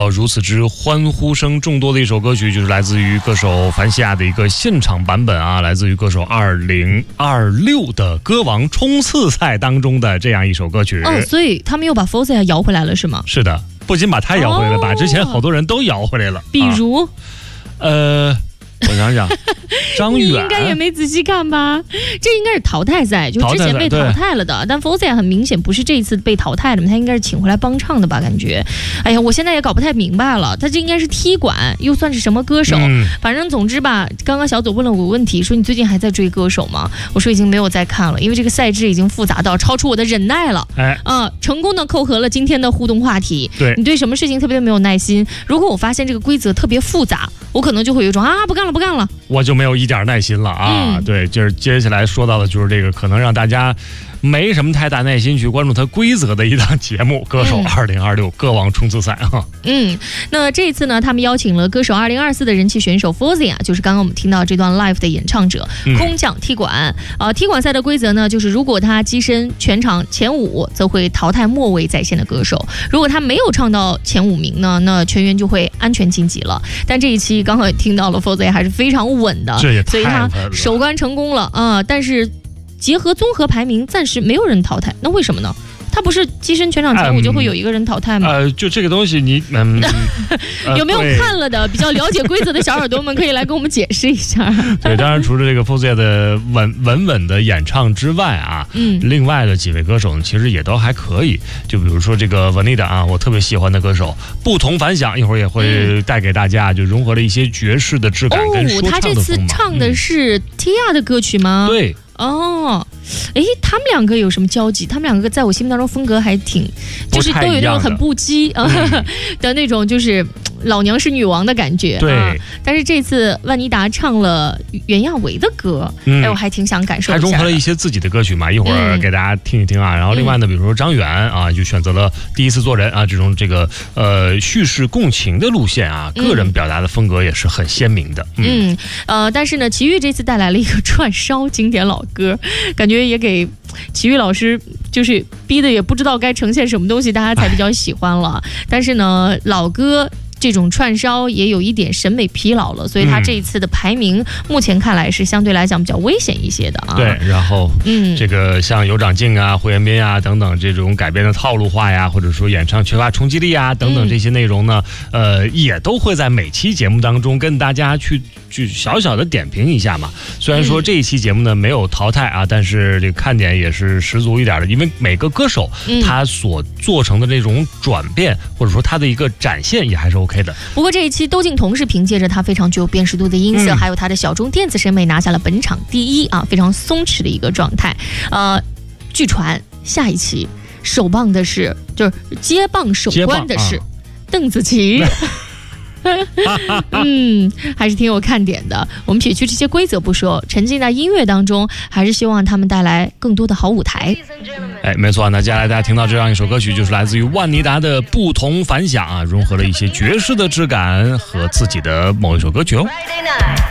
如此之欢呼声众多的一首歌曲，就是来自于歌手樊西亚的一个现场版本啊，来自于歌手2026的歌王冲刺赛当中的这样一首歌曲。 所以他们又把 Fozia 摇回来了是吗？ 是的，不仅把他摇回来了，把之前好多人都摇回来了。 比如， 我想想，张远你应该也没仔细看吧？这应该是淘汰赛，就之前被淘汰了的。但 Fozia 很明显不是这一次被淘汰的，他应该是请回来帮唱的吧？感觉，哎呀，我现在也搞不太明白了，他这应该是踢馆，又算是什么歌手？反正总之吧，刚刚小左问了我个问题，说你最近还在追歌手吗？我说已经没有再看了，因为这个赛制已经复杂到超出我的忍耐了。成功的扣合了今天的互动话题。 对， 你对什么事情特别没有耐心？如果我发现这个规则特别复杂，我可能就会有一种不干了， 我就没有一点耐心了啊。对，就是接下来说到的就是这个可能让大家没什么太大耐心去关注它规则的一档节目，歌手2026歌王冲刺赛啊。 那这一次呢，他们邀请了歌手2024的人气选手 Fozia， 就是刚刚我们听到这段 live 的演唱者，空降踢馆。踢馆赛的规则呢，就是如果他跻身全场前5，则会淘汰末位在线的歌手；如果他没有唱到前5名呢，那全员就会安全晋级了。但这一期刚好也听到了 Fozia 还是非常稳的，所以他守关成功了啊。但是结合综合排名，暂时没有人淘汰，那为什么呢？他不是跻身全场前5就会有一个人淘汰吗？ 就这个东西你有没有看了的比较了解规则的小耳朵们可以来跟我们解释一下。 对，当然除了这个 Fozia 的稳的演唱之外啊，另外的几位歌手呢，其实也都还可以。就比如说这个 Vanida 啊，我特别喜欢的歌手，不同凡响，一会儿也会带给大家，就融合了一些爵士的质感跟说唱的风貌。 他这次唱的是 Tia 的歌曲吗？ 对。 他们两个有什么交集？他们两个在我心目当中风格还挺，就是都有那种很不羁的那种，就是老娘是女王的感觉。 对， 但是这次万妮达唱了袁娅维的歌，我还挺想感受一下。 还融合了一些自己的歌曲嘛，一会儿给大家听一听啊。然后另外呢，比如说张远啊，就选择了第一次做人啊这种叙事共情的路线啊，个人表达的风格也是很鲜明的。 但是呢，齐豫这次带来了一个串烧经典老歌，感觉也给齐豫老师就是逼得也不知道该呈现什么东西大家才比较喜欢了。但是呢，老歌这种串烧也有一点审美疲劳了，所以他这一次的排名目前看来是相对来讲比较危险一些的啊。 对，然后这个像有长进啊、胡彦斌啊等等这种改编的套路化呀，或者说演唱缺乏冲击力啊等等这些内容呢，也都会在每期节目当中跟大家去小小的点评一下嘛。虽然说这一期节目呢没有淘汰啊，但是这个看点也是十足一点的，因为每个歌手他所做成的这种转变，或者说他的一个展现也还是 OK 的。 不过这一期窦靖童是凭借着他非常具有辨识度的音色，还有他的小众电子审美拿下了本场第一啊，非常松弛的一个状态。据传下一期首棒的是就是接棒首冠的是邓紫棋。还是挺有看点的。我们撇去这些规则不说，沉浸在音乐当中，还是希望他们带来更多的好舞台。 没错，那接下来大家听到这样一首歌曲，就是来自于万妮达的不同凡响啊，融合了一些爵士的质感和自己的某一首歌曲哦。